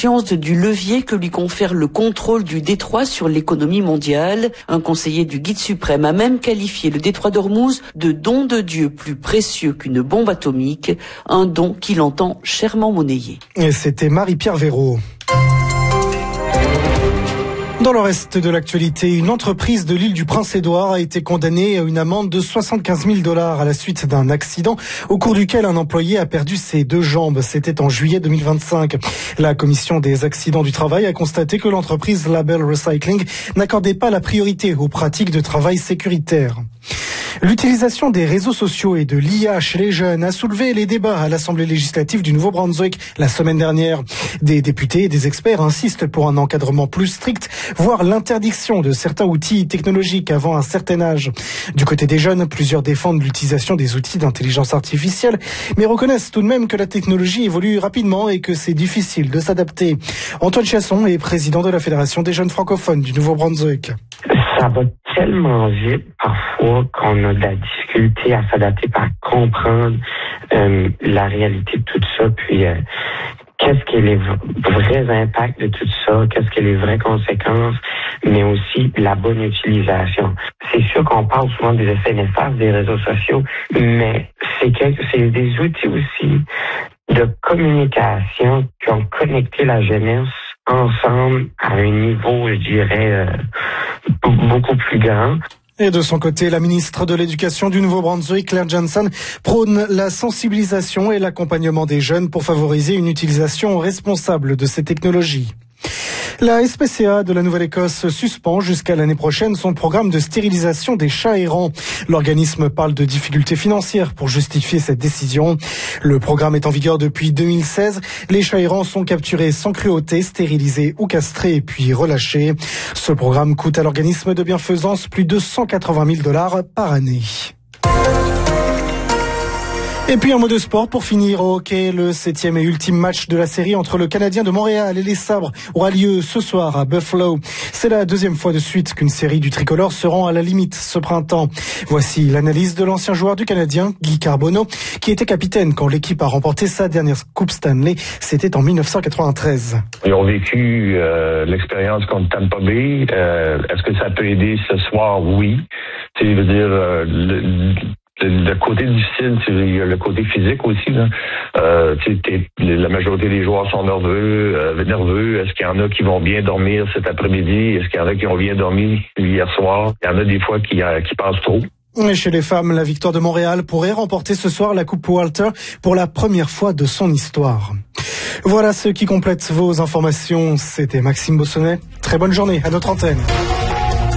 conscience du levier que lui confère le contrôle du détroit sur l'économie mondiale. Un conseiller du Guide suprême a même qualifié le détroit d'Ormuz de don de Dieu plus précieux qu'une bombe atomique, un don qu'il entend chèrement monnayer. Et c'était Marie-Pierre Véraud. Dans le reste de l'actualité, une entreprise de l'île du Prince-Édouard a été condamnée à une amende de 75 000 $ à la suite d'un accident au cours duquel un employé a perdu ses 2 jambes. C'était en juillet 2025. La commission des accidents du travail a constaté que l'entreprise Label Recycling n'accordait pas la priorité aux pratiques de travail sécuritaires. L'utilisation des réseaux sociaux et de l'IA chez les jeunes a soulevé les débats à l'Assemblée législative du Nouveau-Brunswick la semaine dernière. Des députés et des experts insistent pour un encadrement plus strict, voire l'interdiction de certains outils technologiques avant un certain âge. Du côté des jeunes, plusieurs défendent l'utilisation des outils d'intelligence artificielle, mais reconnaissent tout de même que la technologie évolue rapidement et que c'est difficile de s'adapter. Antoine Chasson est président de la Fédération des jeunes francophones du Nouveau-Brunswick. Ça va tellement vite parfois qu'on a de la difficulté à s'adapter, à comprendre la réalité de tout ça, puis qu'est-ce qui est les vrais impacts de tout ça, qu'est-ce qui est les vraies conséquences, mais aussi la bonne utilisation. C'est sûr qu'on parle souvent des effets néfastes des réseaux sociaux, mais c'est des outils aussi de communication qui ont connecté la jeunesse ensemble à un niveau, je dirais, beaucoup plus grand. Et de son côté, la ministre de l'Éducation du Nouveau-Brunswick, Claire Johnson, prône la sensibilisation et l'accompagnement des jeunes pour favoriser une utilisation responsable de ces technologies. La SPCA de la Nouvelle-Écosse suspend jusqu'à l'année prochaine son programme de stérilisation des chats errants. L'organisme parle de difficultés financières pour justifier cette décision. Le programme est en vigueur depuis 2016. Les chats errants sont capturés sans cruauté, stérilisés ou castrés puis relâchés. Ce programme coûte à l'organisme de bienfaisance plus de 180 000 $ par année. Et puis un mot de sport pour finir au hockey. Le 7e et ultime match de la série entre le Canadien de Montréal et les Sabres aura lieu ce soir à Buffalo. C'est la 2e fois de suite qu'une série du tricolore se rend à la limite ce printemps. Voici l'analyse de l'ancien joueur du Canadien, Guy Carbonneau, qui était capitaine quand l'équipe a remporté sa dernière Coupe Stanley. C'était en 1993. Ils ont vécu l'expérience contre Tampa Bay. Est-ce que ça peut aider ce soir? Oui. Tu veux dire... Le côté difficile, il y a le côté physique aussi. Là. La majorité des joueurs sont nerveux. Est-ce qu'il y en a qui vont bien dormir cet après-midi? Est-ce qu'il y en a qui ont bien dormi hier soir? Il y en a des fois qui passent trop. Et chez les femmes, la Victoire de Montréal pourrait remporter ce soir la Coupe Walter pour la première fois de son histoire. Voilà ce qui complète vos informations. C'était Maxime Bossonnet. Très bonne journée à notre antenne.